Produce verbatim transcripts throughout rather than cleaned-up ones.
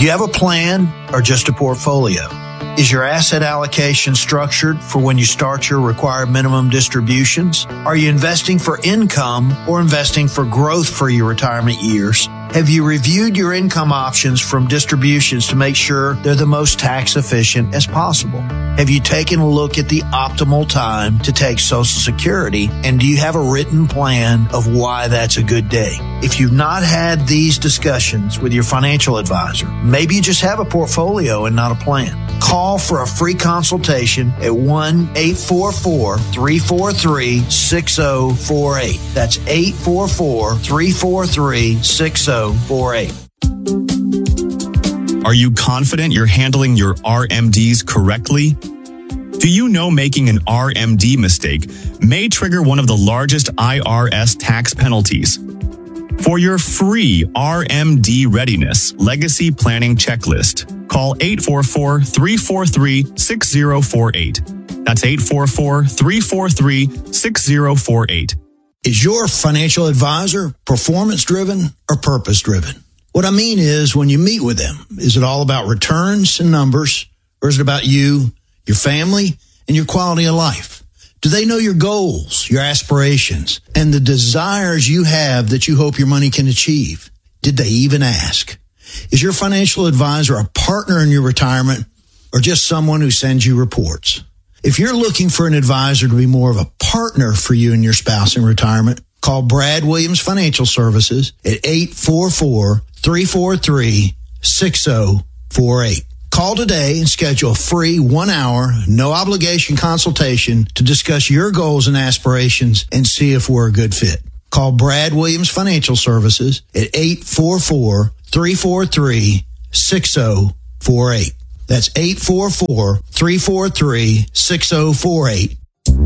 Do you have a plan or just a portfolio? Is your asset allocation structured for when you start your required minimum distributions? Are you investing for income or investing for growth for your retirement years? Have you reviewed your income options from distributions to make sure they're the most tax efficient as possible? Have you taken a look at the optimal time to take Social Security? And do you have a written plan of why that's a good day? If you've not had these discussions with your financial advisor, maybe you just have a portfolio and not a plan. Call for a free consultation at one eight four four, three four three, six zero four eight. That's eight four four, three four three, six zero four eight. Are you confident you're handling your R M Ds correctly? Do you know making an R M D mistake may trigger one of the largest I R S tax penalties? For your free R M D Readiness Legacy Planning Checklist, call eight four four, three four three, six zero four eight. That's eight four four, three four three, six zero four eight. Is your financial advisor performance-driven or purpose-driven? What I mean is, when you meet with them, is it all about returns and numbers, or is it about you, your family, and your quality of life? Do they know your goals, your aspirations, and the desires you have that you hope your money can achieve? Did they even ask? Is your financial advisor a partner in your retirement or just someone who sends you reports? If you're looking for an advisor to be more of a partner for you and your spouse in retirement, call Brad Williams Financial Services at eight four four, three four three, six zero four eight. Call today and schedule a free one-hour, no-obligation consultation to discuss your goals and aspirations and see if we're a good fit. Call Brad Williams Financial Services at eight four four, three four three, six zero four eight. That's eight four four, three four three, six zero four eight.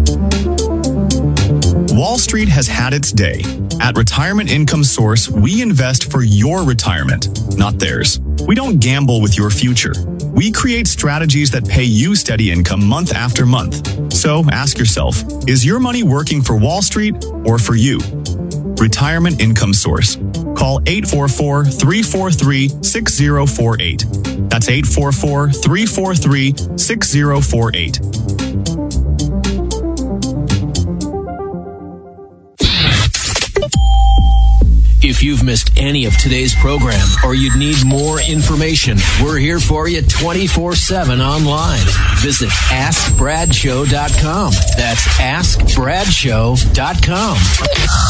Wall Street has had its day. At Retirement Income Source, we invest for your retirement, not theirs. We don't gamble with your future. We create strategies that pay you steady income month after month. So ask yourself, is your money working for Wall Street or for you? Retirement Income Source. Call eight four four, three four three, six zero four eight. That's eight four four, three four three, six zero four eight. If you've missed any of today's program or you'd need more information, we're here for you twenty-four seven online. Visit ask brad show dot com. That's ask brad show dot com.